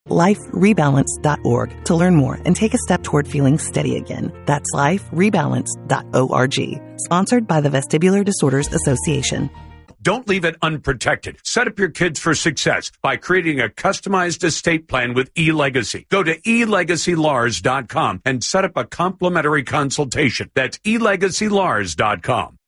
liferebalance.org to learn more and take a step toward feeling steady again. That's liferebalance.org. Sponsored by the Vestibular Disorders Association. Don't leave it unprotected. Set up your kids for success by creating a customized estate plan with eLegacy. Go to elegacylars.com and set up a complimentary consultation. That's elegacylars.com.